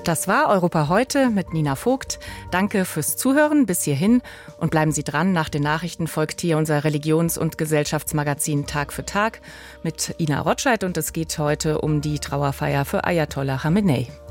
Das war Europa heute mit Nina Vogt. Danke fürs Zuhören bis hierhin und bleiben Sie dran. Nach den Nachrichten folgt hier unser Religions- und Gesellschaftsmagazin Tag für Tag mit Ina Rotscheid und es geht heute um die Trauerfeier für Ayatollah Khamenei.